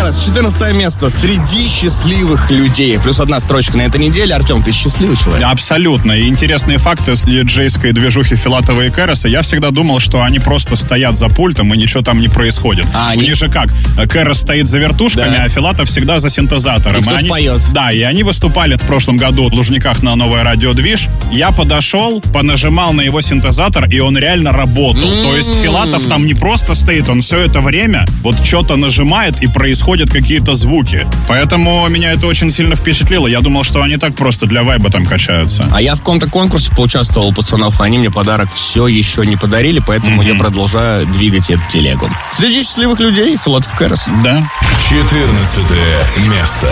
Кэрос, 14 место среди счастливых людей. Плюс 1 строчка на этой неделе. Артем, ты счастливый человек? Абсолютно. И интересные факты с диджейской движухи Филатова и Кэроса. Я всегда думал, что они просто стоят за пультом, и ничего там не происходит. У них же как? Кэрос стоит за вертушками, да, а Филатов всегда за синтезатором. И кто-то поет. Да, и они выступали в прошлом году в Лужниках на Новое радио Движ. Я подошел, понажимал на его синтезатор, и он реально работал. То есть Филатов там не просто стоит, он все это время вот что-то нажимает, и происходят какие-то звуки. Поэтому меня это очень сильно впечатлило. Я думал, что они так просто для вайба там качаются. А я в каком-то конкурсе поучаствовал, пацанов, и они мне подарок все еще не подарили, поэтому я продолжаю двигать эту телегу. Среди счастливых людей Филатов, Кэрос. Да. 14 место.